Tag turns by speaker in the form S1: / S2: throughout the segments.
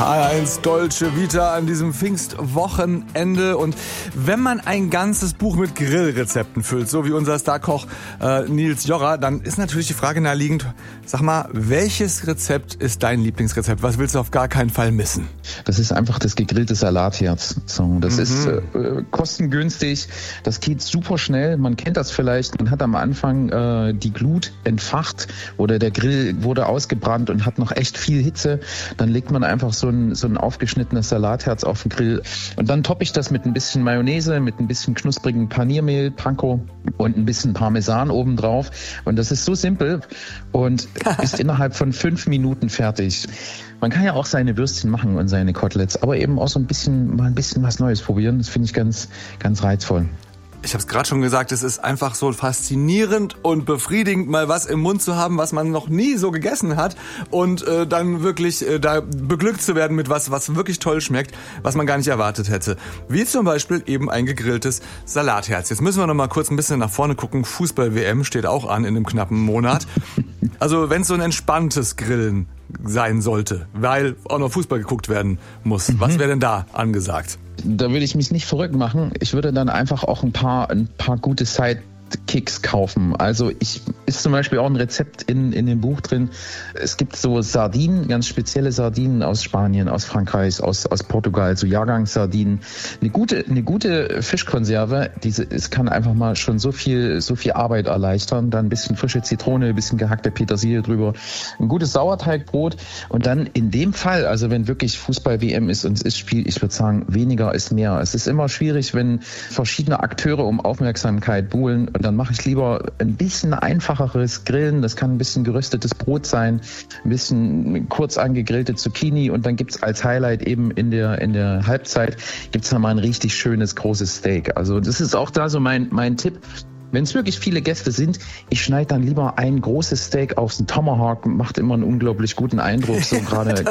S1: HR1 Dolce Vita an diesem Pfingstwochenende. Und wenn man ein ganzes Buch mit Grillrezepten füllt, so wie unser Starkoch Nils Jorra, dann ist natürlich die Frage naheliegend, sag mal, welches Rezept ist dein Lieblingsrezept? Was willst du auf gar keinen Fall missen?
S2: Das ist einfach das gegrillte Salatherz. So, das ist kostengünstig, das geht super schnell. Man kennt das vielleicht, man hat am Anfang die Glut entfacht oder der Grill wurde ausgebrannt und hat noch echt viel Hitze. Dann legt man einfach so ein aufgeschnittenes Salatherz auf den Grill. Und dann toppe ich das mit ein bisschen Mayonnaise, mit ein bisschen knusprigen Paniermehl, Panko und ein bisschen Parmesan obendrauf. Und das ist so simpel und ist innerhalb von 5 Minuten fertig. Man kann ja auch seine Würstchen machen und seine Koteletts, aber eben auch so mal ein bisschen was Neues probieren. Das finde ich ganz, ganz reizvoll.
S1: Ich habe es gerade schon gesagt, es ist einfach so faszinierend und befriedigend, mal was im Mund zu haben, was man noch nie so gegessen hat und dann wirklich da beglückt zu werden mit was wirklich toll schmeckt, was man gar nicht erwartet hätte. Wie zum Beispiel eben ein gegrilltes Salatherz. Jetzt müssen wir noch mal kurz ein bisschen nach vorne gucken. Fußball-WM steht auch an in einem knappen Monat. Also wenn es so ein entspanntes Grillen sein sollte, weil auch noch Fußball geguckt werden muss, was wäre denn da angesagt?
S2: Da würde ich mich nicht verrückt machen. Ich würde dann einfach auch ein paar gute Sidekicks kaufen. Also ist zum Beispiel auch ein Rezept in dem Buch drin. Es gibt so Sardinen, ganz spezielle Sardinen aus Spanien, aus Frankreich, aus Portugal, so Jahrgangssardinen. Eine gute Fischkonserve, es kann einfach mal schon so viel Arbeit erleichtern. Dann ein bisschen frische Zitrone, ein bisschen gehackte Petersilie drüber, ein gutes Sauerteigbrot und dann in dem Fall, also wenn wirklich Fußball-WM ist und es ist Spiel, ich würde sagen, weniger ist mehr. Es ist immer schwierig, wenn verschiedene Akteure um Aufmerksamkeit buhlen und dann mache ich lieber ein bisschen einfacheres Grillen. Das kann ein bisschen geröstetes Brot sein, ein bisschen kurz angegrillte Zucchini und dann gibt's als Highlight eben in der Halbzeit gibt's dann mal ein richtig schönes großes Steak. Also das ist auch da so mein Tipp. Wenn es wirklich viele Gäste sind, ich schneide dann lieber ein großes Steak auf den Tomahawk, macht immer einen unglaublich guten Eindruck, so gerade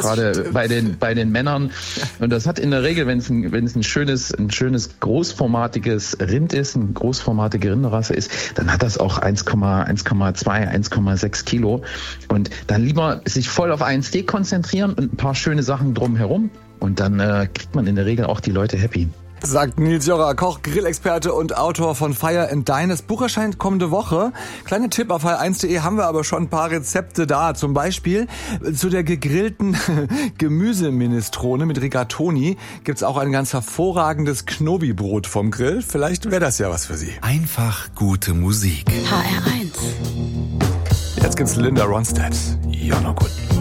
S2: bei den Männern. Und das hat in der Regel, wenn es ein schönes großformatiges Rind ist, eine großformatige Rinderrasse ist, dann hat das auch 1,2, 1,6 Kilo. Und dann lieber sich voll auf einen Steak konzentrieren und ein paar schöne Sachen drumherum. Und dann kriegt man in der Regel auch die Leute happy.
S1: Sagt Nils Jorra, Koch, Grillexperte und Autor von Fire and Dine. Das Buch erscheint kommende Woche. Kleiner Tipp, auf hr1.de haben wir aber schon ein paar Rezepte da. Zum Beispiel zu der gegrillten Gemüseminestrone mit Rigatoni gibt's auch ein ganz hervorragendes Knobi-Brot vom Grill. Vielleicht wäre das ja was für Sie.
S3: Einfach gute Musik.
S4: HR1.
S1: Jetzt gibt's Linda Ronstadt. You're no good.